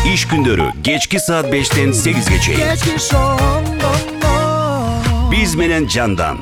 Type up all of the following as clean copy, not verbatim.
İş gündörү kечки saat 5'ten 8'ge чейин. Биз менен жандан.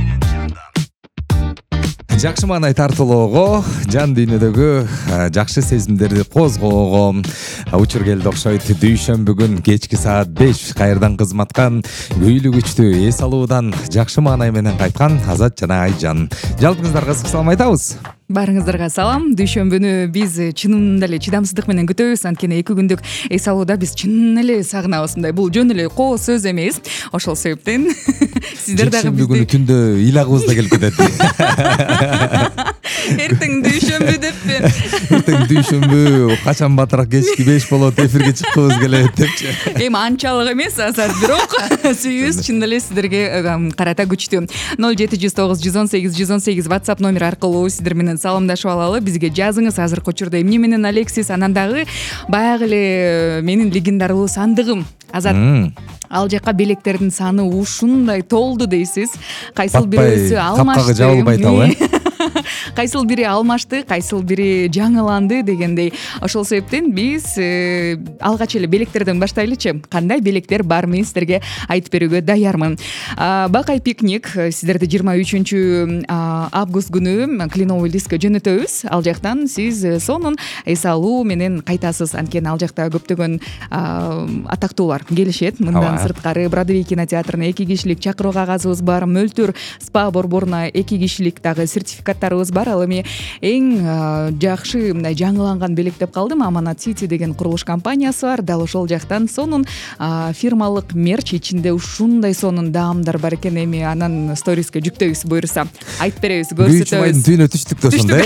Жакшы маанай тартуулоого, жан дүйнөдөгү жакшы сезимдерди козгоого учур келди окшойт. Дүйшөмбү күн кечки саат 5 кайрадан кызматка күйлүү күчтүү эс алуудан жакшы маанай менен кайткан Азат жана Айжан. Жалпыңыздарга ысык салам айтабыз. Баарыңыздарга салам. Дүйшөмбүнү биз чынында эле чыдамсыздык менен күтөбүз. Анткени 2 күндүк эс алууда биз чын эле сагынабыз. Бул жөн эле коо сөз эмес. Ошол себептен сиздер дагы бизди бүгүн түндө ыйлагыбыз да келип кетет. Эртең дүйшөмбү деппи. Эртең дүйшөмбү качан батыраак кечки 5 болот, эфирге чыккыбыз келет депчи. Эми анчалык эмес Азат, бирок сүйүүбүз чын эле сиздерге карата күчтүү. 0709 118 118 WhatsApp номер аркылуу сиздер менен саламдашып алалы. Бизге жазыңыз. Азыркы учурда эмне менен Алексис, анан дагы баягы эле менин легендардуу сандыгым. Азат, ал жака белектердин саны ушундай толду дейсиз. Кайсыл бирөөсү алмашты. Капкага жабылбай атабы. Кайсыл бири алмашты, кайсыл бири жаңыланды дегендей. Ошол себептен биз алгач эле белектерден баштайлычы. Кандай белектер бар, мен сиздерге айтып берүүгө даярмын. Бакай пикник сиздерди 23 август күнү Кленовый листке жөнөтөбүз. Ал жактан сиз сонун эс алуу менен кайтасыз. Анткени ал жакта көптөгөн атактуулар келишет. Мындан сырткары Бродвей кинотеатрына 2 кишилик чакыруу кагазыбыз бар. Мөлтүр спа борборуна 2 кишилик дагы сертификаттарыбыз бар. Ал эми эң жакшы жаңыланган белек деп калдым. Аманат Сити деген курулуш компаниясы бар. Дал ошол жактан сонун фирмалык мерч, ичинде ушундай сонун даамдар бар экен. Эми анан сториске жүктөйбүз буюрса. Айтып беребиз, көрсөтөбүз. Түйүнө түштүк да ошондой.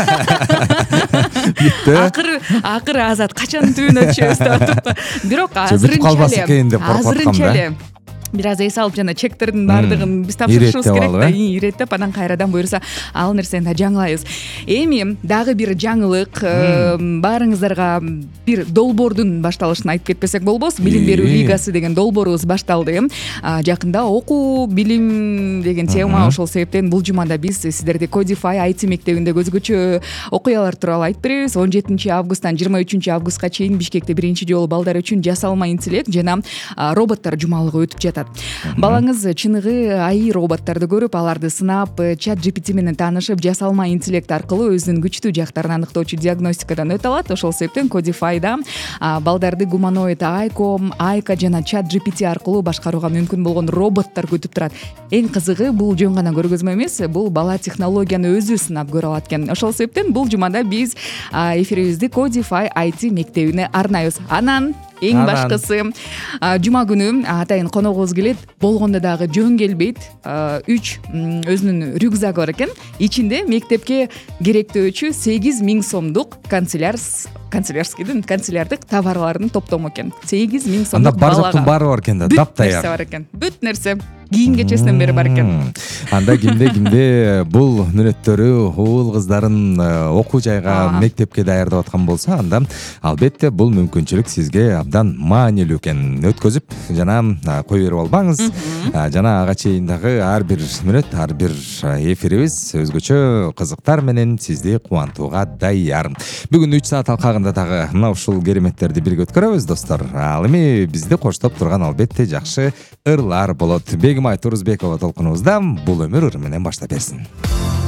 Акыры Азат качан түйүнө түшөбүз деп атып. Бирок азырынча эле бир аз эс алып жана чектердин баардыгын биз тапшырышыбыз керек да, иреттеп анан кайрадан буюрса ал нерсени да жаңылайбыз. Эми дагы бир жаңылык, баарыңыздарга бир долбоордун башталышын айтып кетпесек болбос. Билим берүү лигасы деген долбоорубуз башталды. Жакында окуу билим деген тема, ошол себептен бул жумада биз сиздерди Codify IT мектебинде көзгөчө окуялар тууралуу айтып беребиз. 17 августтан 23 августка чейин Бишкекте биринчи жолу балдар үчүн жасалма интеллект жана роботтор жумалыгы өтүп жатат. Балаңыз чыныгы AI роботторду көрүп, аларды сынап, чат GPT менен таанышып, жасалма интеллект аркылуу өзүнүн күчтүү жактарын аныктоочу диагностикадан өтө алат. Ошол себептен Codify'да балдарды гуманоид Айка жана чат GPT аркылуу башкарууга мүмкүн болгон роботтор күтүп турат. Эң кызыгы, бул жөн гана көргөзмө эмес, бул бала технологияны өзү сынап көрө алат экен. Ошол себептен бул жумада биз эфирибизди Codify IT мектебине арнайбыз. Анан эң башкысы, жума күнү атайын коногубуз келет. Болгондо дагы жөн келбейт. 3 өзүнүн рюкзагы бар экен. Ичинде мектепке керектөөчү 8000 сомдук канцелярлык товарлардын топтому экен. 8000 сомдук балага. Анда баары бар экен да, таптаяр. Бүт нерсе кийин кечесинен бери бар экен. Анда кимде бул мүнөттөрү уул кыздарын окуу жайга, мектепке даярдап аткан болсо, анда албетте бул мүмкүнчүлүк сизге абдан маанилүү экен. Өткөзүп жана кой берип албаңыз. Жана ага чейин дагы ар бир мүнөт, ар бир эфирибиз өзгөчө кызыктар менен сизди кубантууга даяр. Бүгүн 3 саат алкагында дагы мына ушул кереметтерди бирге өткөрөбүз, достор. Ал эми бизди коштоп турган албетте жакшы ырлар болот. Бегимай Турузбекова толкунубузда бул өмүр ыр менен баштап берсин.